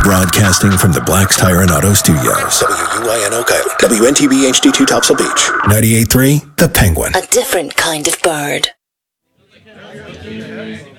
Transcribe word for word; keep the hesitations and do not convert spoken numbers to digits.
Broadcasting from the Black's Tire and Auto Studios. W U I N O Kyle. W N T B H D two Topsail Beach. ninety-eight point three The Penguin. A different kind of bird.